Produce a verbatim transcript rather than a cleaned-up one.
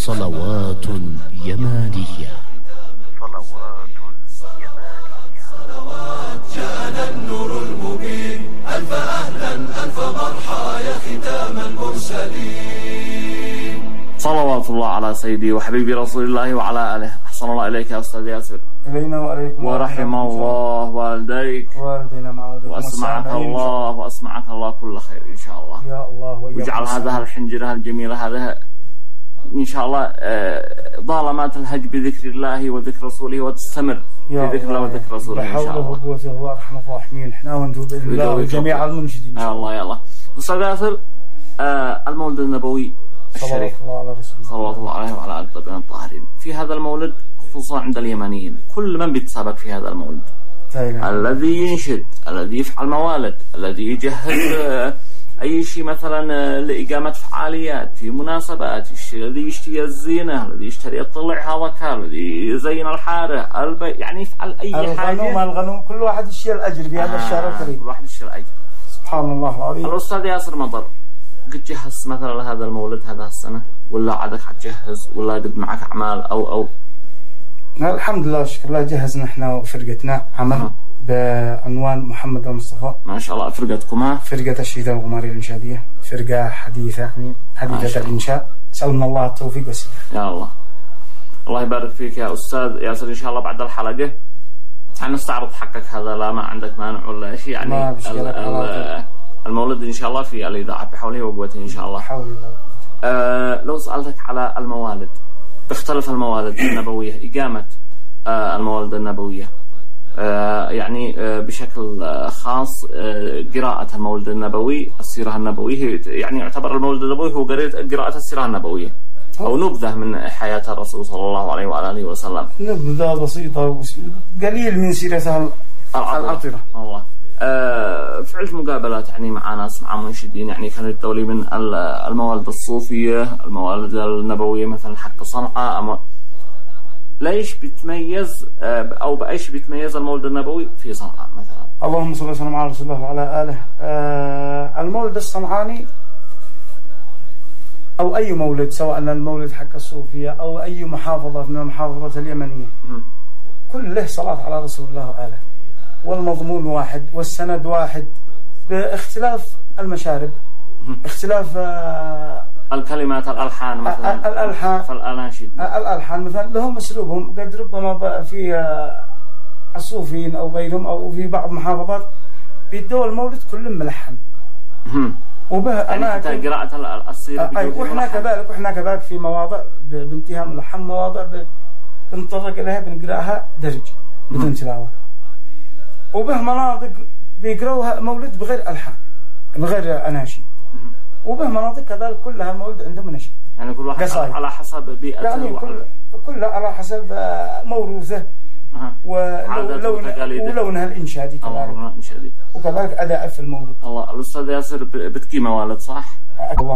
صلوات يمانية. صلوات يمانية. صلوات جاءنا النور المبين، ألف أهلا ألف مرحى يا ختام المرسلين. صلوات الله على سيدي وحبيبي رسول الله وعلى آله. أحسن الله إليك يا أستاذ ياسر. إلينا وعليكم. ورحم الله والديك والدينا مع والديكم. وأسمعك الله وأسمعك الله كل خير إن شاء الله. يا الله ويجعل هذه الحنجرة الجميلة هذا إن شاء الله ضالما تلهج بذكر الله وذكر رسوله وتستمر في ذكر الله وذكر رسوله إن شاء الله. بحوله وقوته وأرحم الراحمين. إحنا وأنتم بإذن الله وجميع المنشدين. يا الله يا الله. أستاذ ياسر، المولد النبوي الشريف صلوات الله على رسوله صلوات الله عليه وعلى آله الطيبين الطاهرين، في هذا المولد خصوصا عند اليمنيين كل من بيتسابق في هذا المولد، الذي ينشد، الذي يفعل موالد، الذي يجهز أي شيء مثلا لإقامة فعاليات في مناسبات، الذي يشتري الزينة، الذي يشتري يطلع هذا كار، الذي يزين الحارة البيت، يعني يفعل أي حاجة. الغنوم الغنوم كل واحد يشتري الأجر في هذا آه الشهر الكريم. كل واحد يشتري الأجر. سبحان الله العظيم. الأستاذ ياسر مطر، قد جهز مثلا لهذا المولد هذا السنة ولا عادك حتجهز ولا قد معك أعمال أو أو؟ الحمد لله شكر الله جهزنا احنا وفرقتنا عمل أه. بعنوان محمد المصطفى. ما شاء الله. فرقتكم ها؟ فرقة الشيدة الغمارية الإنشادية، فرقة حديثة يعني حديثة الإنشاء. سألنا الله التوفيق والسلام. يا الله الله يبارك فيك يا أستاذ ياسر. إن شاء الله بعد الحلقة حنستعرض حقك هذا، لا ما عندك مانع ولا شيء يعني. المولد إن شاء الله في الإذاعة بحوله وقوته إن شاء الله. حول الله. آه لو سألتك على الموالد، تختلف الموالد النبوية، إقامة آه الموالد النبوية آه يعني آه بشكل آه خاص آه قراءة المولد النبوي، السيرة النبوية، يعني يعتبر المولد النبوي هو قراءة السيرة النبوية أو نبذة من حياة الرسول صلى الله عليه وآله وسلم. نبذة بسيطة قليل من سيرته العطرة. الله. آه فعلت مقابلات يعني مع ناس، مع منشدين يعني كانوا يدوا لي من الموالد الصوفية، الموالد النبوية مثلا حق صنعاء. أما ليش بتميز آه أو بأيش بيتميز المولد النبوي في صنعاء مثلا؟ اللهم صل وسلم على رسول الله وعلى آله. آه المولد الصنعاني أو أي مولد، سواء المولد حق الصوفية أو أي محافظة من المحافظات اليمنية، م. كله صلاة على رسول الله وآله، والمضمون واحد والسند واحد باختلاف المشارب، اختلاف آه الكلمات، الألحان مثلا. الألحان فالأناشيد الألحان مثلا لهم أسلوبهم، قد ربما في آه الصوفيين أو غيرهم أو في بعض المحافظات بيدوا المولد كل ملحن. وبه يعني حتى قراءة السيرة. أي وإحنا كذلك، وإحنا كذلك في مواضع بانتهاء ملحن، مواضع بنطرق إليها بنقرأها درج بدون تلاوة، وبه مناطق بيقرأوها مولد بغير ألحان بغير أناشيد، وبه مناطق كذلك كلها المولد عندهم نشيد. يعني كل واحد قصائد على حسب بيئته، يعني كل كلها على حسب موروثه أه. ولونها الإنشادي كذلك، وكذلك أداء في المولد. الله. الأستاذ ياسر بتقي موالد صح؟